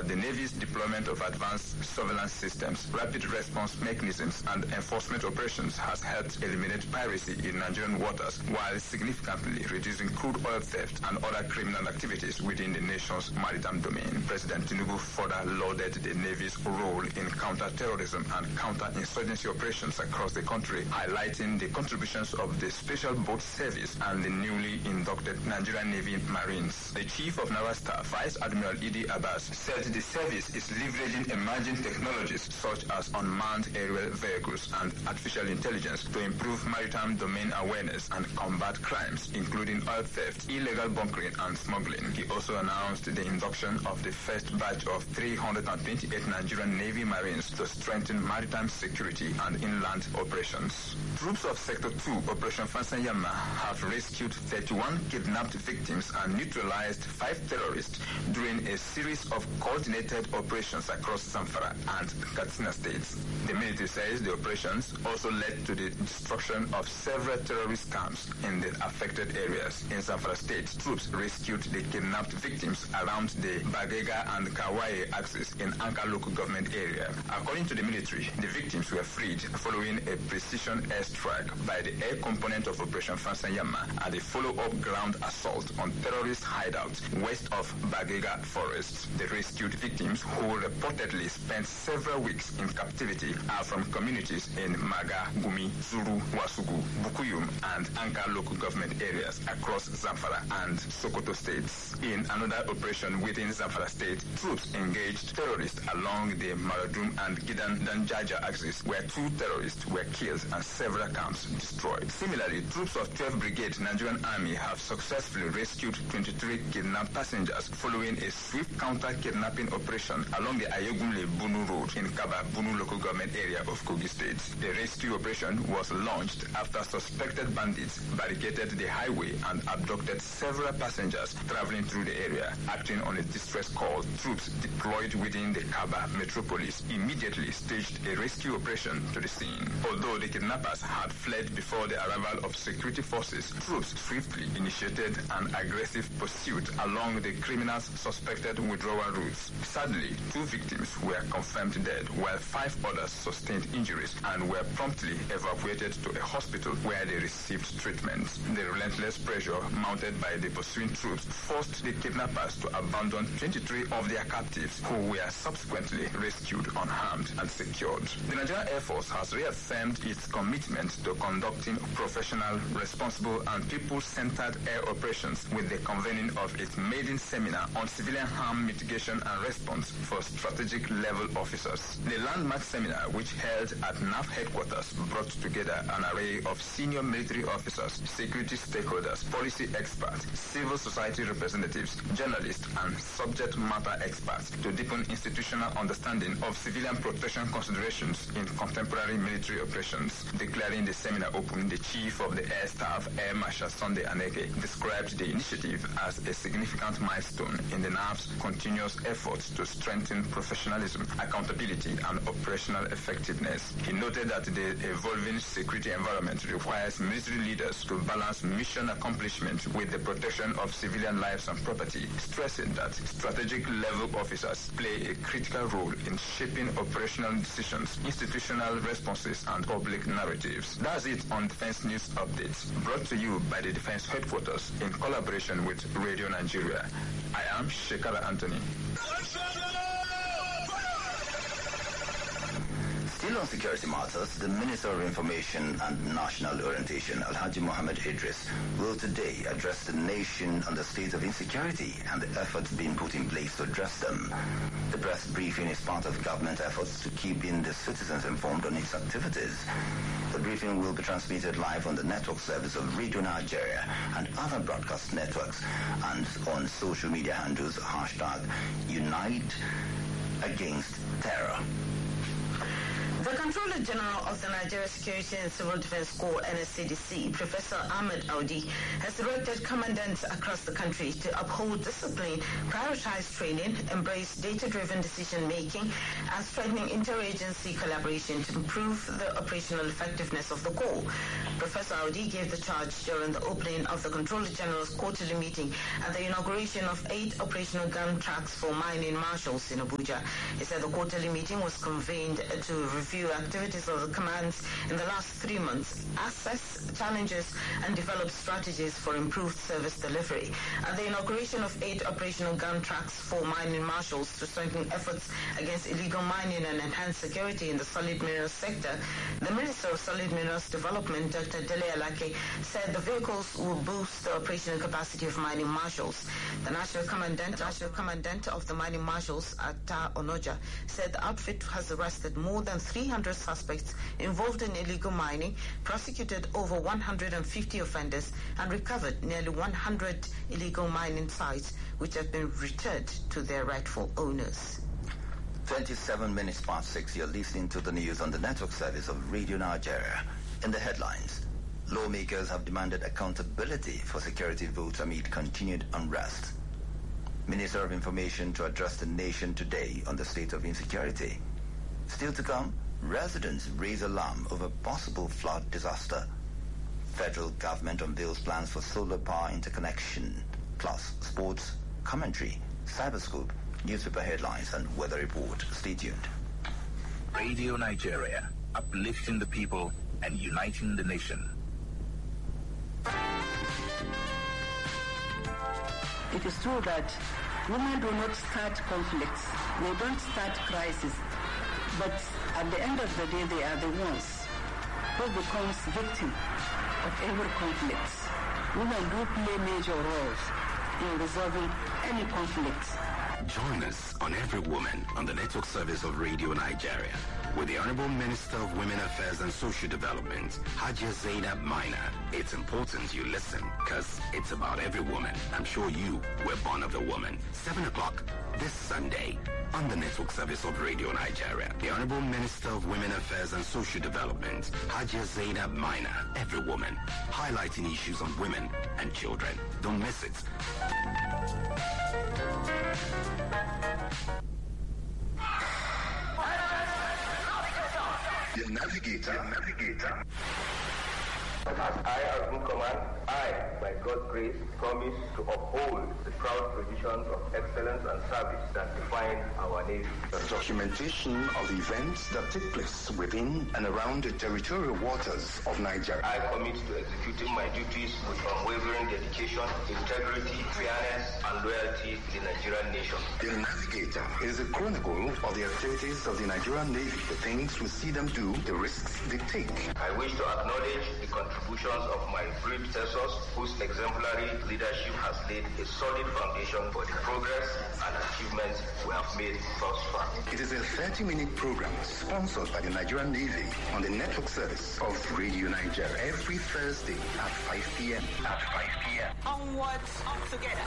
the Navy's deployment of advanced surveillance systems, rapid response mechanisms, and enforcement operations has helped eliminate piracy in Nigerian waters while significantly reducing crude oil theft and other criminal activities within the nation's maritime domain. President Tinubu further lauded the Navy's role in counter-terrorism and counter-insurgency operations across the country, highlighting the contributions of the Special Boat Service and the newly inducted Nigerian Navy Marines. The Chief of Naval Staff, Vice Admiral Idi Abbas, said the service is leveraging emerging technologies such as unmanned aerial vehicles and artificial intelligence to improve maritime domain awareness and combat crimes, including oil theft, illegal bunkering, and smuggling. He also announced the induction of the first batch of 328 Nigerian Navy Marines to strengthen maritime security and inland operations. Troops of Sector 2 Operation Fansanyama have rescued 31 kidnapped victims and neutralized 5 terrorists during a series of coordinated operations across Zamfara and Katsina states. The military says the operations also led to the destruction of several terrorist camps in the affected areas. In Zamfara state, troops rescued the kidnapped victims around the Bagega and Kawaii axis in Anka local government area. According to the military, the victims were freed following a precision airstrike by the air component of Operation Fansanyama and a follow-up ground assault on terrorist hideouts west of Bagega Forest. The rescued victims, who reportedly spent several weeks in captivity, are from communities in Maga, Gumi, Zuru, Wasugu, Bukuyum, and Anka local government areas across Zamfara and Sokoto states. In another operation within Zamfara state, troops engaged terrorists along the Maradum and Gidan Danjaja axis, where 2 terrorists were killed and several camps destroyed. Similarly, troops of 12th Brigade Nigerian Army have successfully rescued 23 kidnapped passengers following a swift counter-kidnapping operation along the Ayegumle Bunu Road in Kaba Bunu local government area of Kogi State. The rescue operation was launched after suspected bandits barricaded the highway and abducted several passengers traveling through the area. Acting on a distress call, troops deployed within the Kaba metropolis immediately staged a rescue operation to the scene. Although the kidnappers had fled before the arrival of security forces, troops swiftly initiated an aggressive pursuit along the criminals' suspected withdrawal routes. Sadly, 2 victims were confirmed dead, while 5 others sustained injuries and were promptly evacuated to a hospital where they received treatment. The relentless pressure mounted by the pursuing troops forced the kidnappers to abandon 23 of their captives, who were subsequently rescued unharmed and secured. The Nigerian Air Force has reaffirmed its commitment to conducting professional, responsible, and people-centered air operations with the convening of its maiden seminar on civilian harm mitigation and response for strategic level officers. The landmark seminar, which held at NAF headquarters, brought together an array of senior military officers, security stakeholders, policy experts, civil society representatives, journalists, and subject matter experts to deepen institutional understanding of civilian protection considerations in contemporary military operations. Declaring the seminar open, the Chief of the Air Staff, Air Marshal Sunday Aneke, described the initiative as a significant milestone in the NAV's continuous efforts to strengthen professionalism, accountability, and operational effectiveness. He noted that the evolving security environment requires military leaders to balance mission accomplishment with the protection of civilian lives and property, stressing that strategic level officers play a critical role in shaping operational decisions, institutional responses, and public narratives. That's it on Defense News Updates, brought to you by the Defense Headquarters in collaboration with Radio Nigeria. I am Shekara Anthony. Still on security matters, the Minister of Information and National Orientation, Alhaji Mohammed Idris, will today address the nation on the state of insecurity and the efforts being put in place to address them. The press briefing is part of government efforts to keeping the citizens informed on its activities. The briefing will be transmitted live on the network service of Radio Nigeria and other broadcast networks and on social media handles #UniteAgainstTerror. The Controller General of the Nigeria Security and Civil Defense Corps, NSCDC, Professor Ahmed Audi, has directed commandants across the country to uphold discipline, prioritize training, embrace data-driven decision-making, and strengthening interagency collaboration to improve the operational effectiveness of the Corps. Professor Audi gave the charge during the opening of the Controller General's quarterly meeting at the inauguration of 8 operational gun tracks for mining marshals in Abuja. He said the quarterly meeting was convened to review activities of the commands in the last 3 months, assess challenges, and develop strategies for improved service delivery. At the inauguration of 8 operational gun tracks for mining marshals to strengthen efforts against illegal mining and enhance security in the solid minerals sector, the Minister of Solid Minerals Development, Dr. Dele Alake, said the vehicles will boost the operational capacity of mining marshals. The National Commandant of the mining marshals, Atta Onoja, said the outfit has arrested more than 300 suspects involved in illegal mining, prosecuted over 150 offenders, and recovered nearly 100 illegal mining sites which have been returned to their rightful owners. 27 minutes past 6, you're listening to the news on the network service of Radio Nigeria. In the headlines, lawmakers have demanded accountability for security votes amid continued unrest. Minister of Information to address the nation today on the state of insecurity. Still to come, residents raise alarm over possible flood disaster. Federal government unveils plans for solar power interconnection, plus sports, commentary, cyberscope, newspaper headlines, and weather report. Stay tuned. Radio Nigeria, uplifting the people and uniting the nation. It is true that women do not start conflicts. They don't start crises. But at the end of the day, they are the ones who becomes victim of every conflict. Women do play major roles in resolving any conflicts. Join us on Every Woman on the network service of Radio Nigeria with the Honorable Minister of Women Affairs and Social Development, Hajia Zainab Maina. It's important you listen because it's about every woman. I'm sure you were born of a woman. 7 o'clock this Sunday on the network service of Radio Nigeria. The Honorable Minister of Women Affairs and Social Development, Hajia Zainab Maina. Every Woman, highlighting issues on women and children. Don't miss it. The navigator. I, as in command, by God's grace, promise to uphold the proud traditions of excellence and service that define our Navy. The documentation of the events that take place within and around the territorial waters of Nigeria. I commit to executing my duties with unwavering dedication, integrity, fairness, and loyalty to the Nigerian nation. The Navigator is a chronicle of the activities of the Nigerian Navy, the things we see them do, the risks they take. I wish to acknowledge the contributions of my predecessors, whose exemplary leadership has laid a solid foundation for the progress and achievements we have made thus far. It is a 30-minute program sponsored by the Nigerian Navy on the network service of Radio Nigeria every Thursday at 5 p.m. Onwards, together.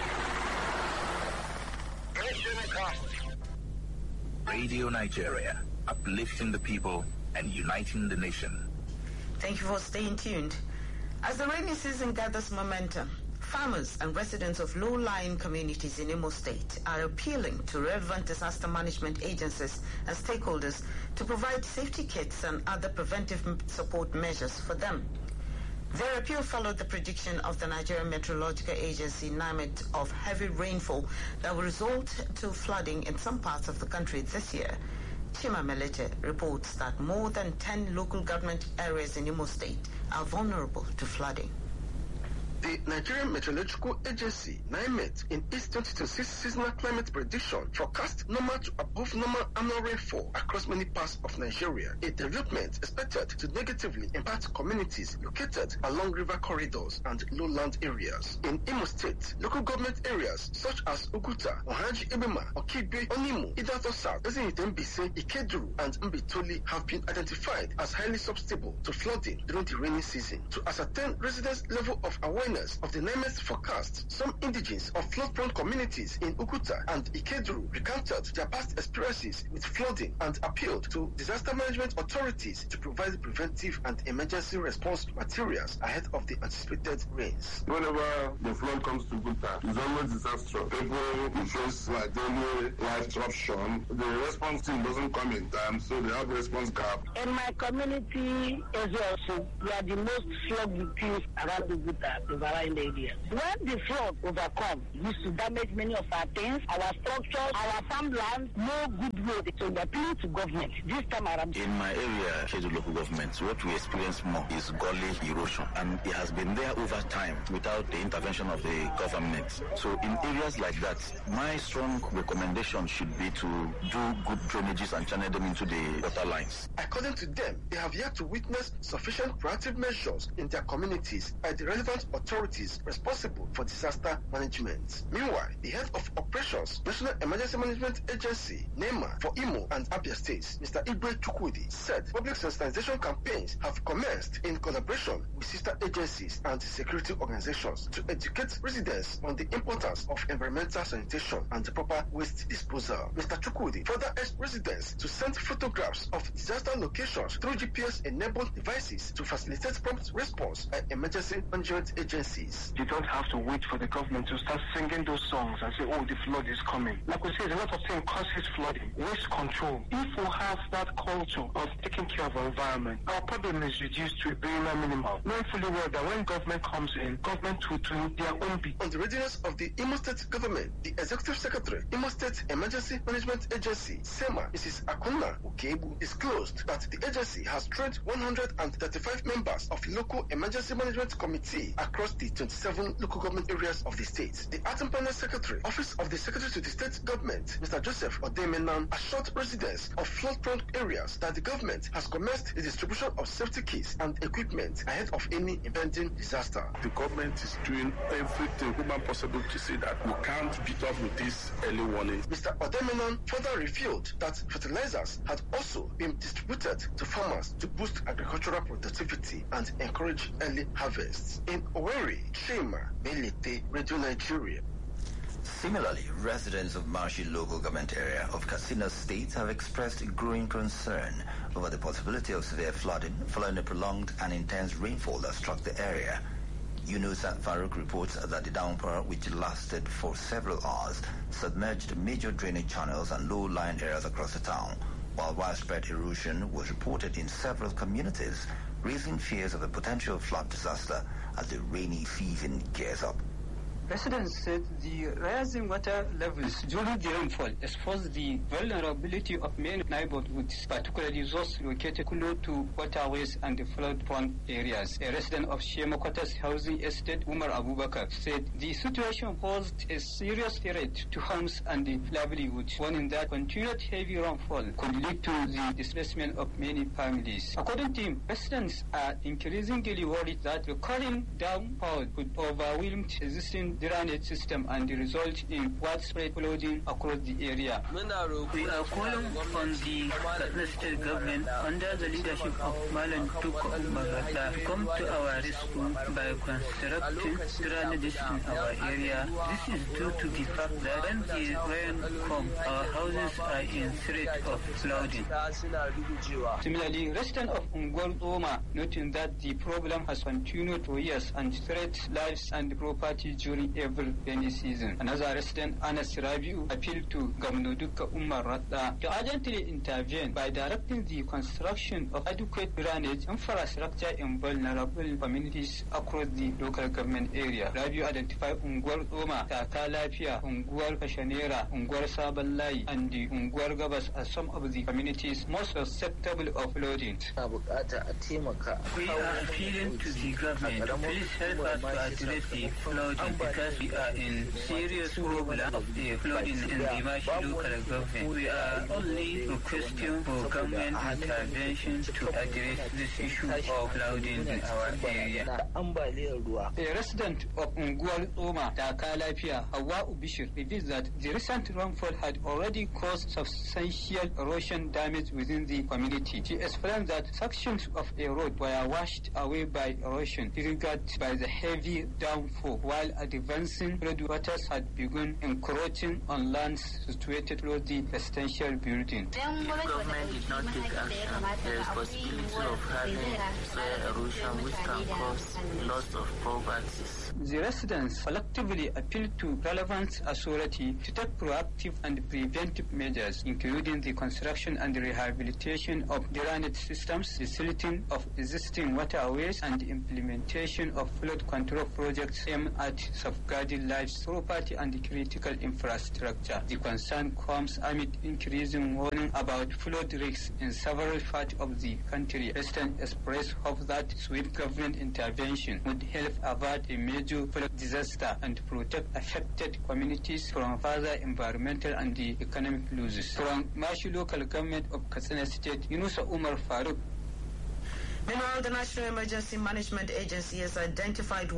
Radio Nigeria, uplifting the people and uniting the nation. Thank you for staying tuned. As the rainy season gathers momentum, farmers and residents of low-lying communities in Imo State are appealing to relevant disaster management agencies and stakeholders to provide safety kits and other preventive support measures for them. Their appeal followed the prediction of the Nigerian Meteorological Agency, NIMET, of heavy rainfall that will result to flooding in some parts of the country this year. Chima Melete reports that more than 10 local government areas in Imo State are vulnerable to flooding. The Nigerian Meteorological Agency, NIMET, in its 2026 seasonal climate prediction forecast normal to above normal annual rainfall across many parts of Nigeria, a development expected to negatively impact communities located along river corridors and lowland areas. In Imo State, local government areas such as Oguta, Ohaji Ebema, Okibe, Onimu, Idato South, Mbise, Ikeduru, and Mbitoli have been identified as highly susceptible to flooding during the rainy season. To ascertain residents' level of awareness awareness of the NIMET forecast, some indigenes of flood-prone communities in Ukuta and Ikeduru recounted their past experiences with flooding and appealed to disaster management authorities to provide preventive and emergency response materials ahead of the anticipated rains. Whenever the flood comes to Ukuta, it's always disastrous. People face like daily life disruption. The response team doesn't come in time, so they have a response gap. In my community as well, we are the most flood victims around Ukuta, the Varine area. When the flood overcome, it used to damage many of our things, our structures, our farmland, no good road. So we are appealing to government this time around. In my area, Shedu local government, what we experience more is gully erosion, and it has been there over time without the intervention of the government. So in areas like that, my strong recommendation should be to do good drainages and channel them into the water lines. According to them, they have yet to witness sufficient proactive measures in their communities by the relevant authorities responsible for disaster management. Meanwhile, the head of operations, National Emergency Management Agency, NEMA, for Imo and Abia States, Mr. Igwe Chukwudi, said public sensitization campaigns have commenced in collaboration with sister agencies and security organizations to educate residents on the importance of environmental sanitation and the proper waste disposal. Mr. Chukwudi further urged residents to send photographs of disaster locations through GPS-enabled devices to facilitate prompt response by emergency management agencies. You don't have to wait for the government to start singing those songs and say, oh, the flood is coming. Like we say, a lot of things causes flooding. Waste control. If we have that culture of taking care of our environment, our problem is reduced to a very minimal. Knowing fully well that when government comes in, government will do their own bit. On the readiness of the Imo State government, the Executive Secretary, Imo State Emergency Management Agency, SEMA, Mrs. Akuna Ukebu, disclosed that the agency has trained 135 members of local emergency management committee across the 27 local government areas of the state. The Acting Permanent Secretary, Office of the Secretary to the State Government, Mr. Joseph Odemenan, assured residents of flood-prone areas that the government has commenced the distribution of safety kits and equipment ahead of any impending disaster. The government is doing everything human possible to see that we can't beat up with this early warning. Mr. Odemenan further revealed that fertilizers had also been distributed to farmers to boost agricultural productivity and encourage early harvests. In Owerri, Chima Melete, Radio Nigeria. Similarly, residents of Marshy local government area of Katsina State have expressed growing concern over the possibility of severe flooding following a prolonged and intense rainfall that struck the area. Yunusa Farouk reports that the downpour, which lasted for several hours, submerged major drainage channels and low-lying areas across the town, while widespread erosion was reported in several communities, raising fears of a potential flood disaster as the rainy season gears up. Residents said the rising water levels during the rainfall exposed the vulnerability of many neighborhoods, particularly those located close to waterways and the flood-prone areas. A resident of Shema Quarters Housing Estate, Umar Abubakar, said the situation posed a serious threat to homes and the livelihoods, warning that continued heavy rainfall could lead to the displacement of many families. According to him, residents are increasingly worried that the current downpour could overwhelm existing drainage system and result in widespread flooding across the area. We are calling on the Katsina State government under the leadership of Malan Tuko Umarata to come to our rescue by constructing drainages in our area. This is due to the fact that when the rain comes, our houses are in threat of flooding. Similarly, residents of Ungol Oma noting that the problem has continued for years and threats lives and property during every rainy season. Another resident, Anas Rabiu, appealed to Governor Duka Umar Radda to urgently intervene by directing the construction of adequate drainage infrastructure in vulnerable communities across the local government area. Rabiu identified Unguwar Oma, Taka Lafiya, Unguwar Kashanera, Unguwar Sabon Layi, and the Unguwar Gabas as some of the communities most susceptible of flooding. We are appealing to the government to please help us to address the flooding because we are in serious problem of the flooding in the Mashi local government. We are only requesting for government intervention to address this issue of flooding in our area. A resident of Unguwar Oma, Dhaka Lafiya, Hawa Ubishir, reveals that the recent rainfall had already caused substantial erosion damage within the community. She explained that sections of a road were washed away by erosion triggered by the heavy downpour, while advancing floodwaters had begun encroaching on lands situated close to the residential building. If government did not take action, there is possibility of having soil erosion which can cause loss of properties. The residents collectively appealed to relevant authority to take proactive and preventive measures, including the construction and rehabilitation of drainage systems, the silting of existing waterways, and the implementation of flood control projects aimed at safeguarding lives, property, and critical infrastructure. The concern comes amid increasing warning about flood risks in several parts of the country. Residents expressed hope that swift government intervention would help avert a major flood disaster and protect affected communities from further environmental and economic losses. From Mashi Local Government of Katsina State, Yunusa Umar Farooq. Meanwhile, the National Emergency Management Agency has identified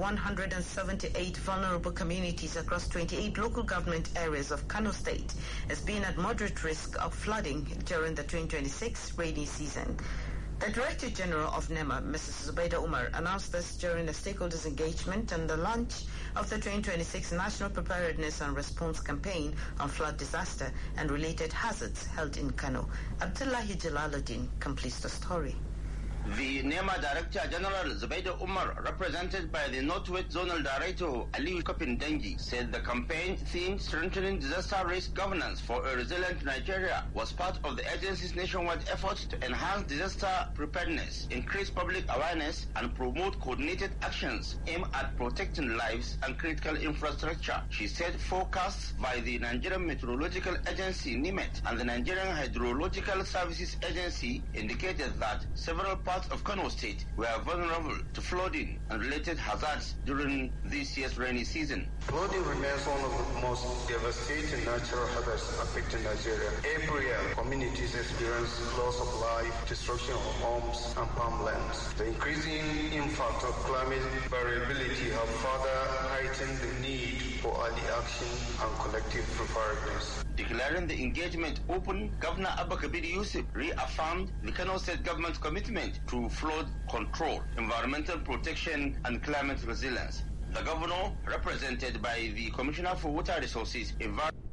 178 vulnerable communities across 28 local government areas of Kano State as being at moderate risk of flooding during the 2026 rainy season. The Director General of NEMA, Mrs. Zubaida Umar, announced this during the stakeholders' engagement and the launch of the 2026 National Preparedness and Response Campaign on Flood Disaster and Related Hazards held in Kano. Abdullahi Jalaluddin completes the story. The NEMA Director General Zubaida Umar, represented by the Northwest Zonal Director Aliyu Kopindengi, said the campaign themed Strengthening Disaster Risk Governance for a Resilient Nigeria was part of the agency's nationwide effort to enhance disaster preparedness, increase public awareness, and promote coordinated actions aimed at protecting lives and critical infrastructure. She said forecasts by the Nigerian Meteorological Agency NIMET and the Nigerian Hydrological Services Agency indicated that several parts of Kano State were vulnerable to flooding and related hazards during this year's rainy season. Flooding remains one of the most devastating natural hazards affecting Nigeria. Every year, communities experience loss of life, destruction of homes and farmlands. The increasing impact of climate variability have further heightened the need for early action and collective preparedness. Declaring the engagement open, Governor Abba Kabir Yusuf reaffirmed the Kano State government's commitment to flood control, environmental protection, and climate resilience. The governor, represented by the Commissioner for Water Resources, Environment,